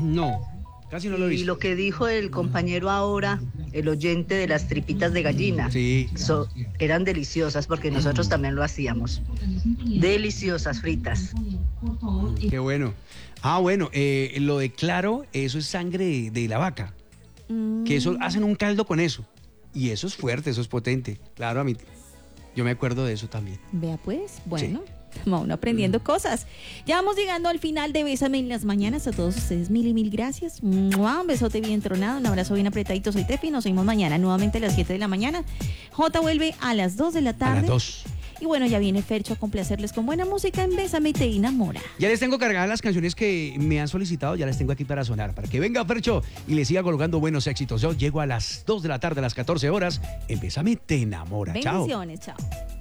No, casi no lo he Y visto. lo que dijo el compañero ahora, el oyente de las tripitas de gallina, Sí. eran deliciosas porque nosotros también lo hacíamos. Deliciosas, fritas. Qué bueno. Ah, bueno, lo de claro, eso es sangre de la vaca. Que eso hacen un caldo con eso. Y eso es fuerte, eso es potente. Claro, a mí, yo me acuerdo de eso también. Vea pues, bueno. Vamos uno aprendiendo cosas. Ya vamos llegando al final de Bésame en las mañanas. A todos ustedes, mil gracias. ¡Mua! Un besote bien tronado, un abrazo bien apretadito. Soy Tefi, nos vemos mañana nuevamente a las 7 de la mañana. Jota vuelve a las 2 de la tarde. A las 2. Y bueno, ya viene Fercho a complacerles con buena música en Bésame y te enamora. Ya les tengo cargadas las canciones que me han solicitado, ya las tengo aquí para sonar, para que venga Fercho y le siga colocando buenos éxitos. Yo llego a las 2 de la tarde, a las 14 horas. En Bésame te enamora. Chao. Bendiciones, chao.